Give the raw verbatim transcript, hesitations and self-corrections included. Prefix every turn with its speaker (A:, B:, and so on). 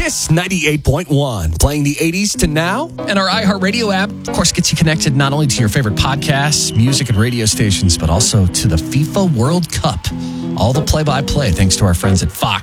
A: Kiss ninety-eight point one, playing the eighties to now. And our iHeartRadio app, of course, gets you connected not only to your favorite podcasts, music, and radio stations, but also to the FIFA World Cup. All the play-by-play thanks to our friends at Fox.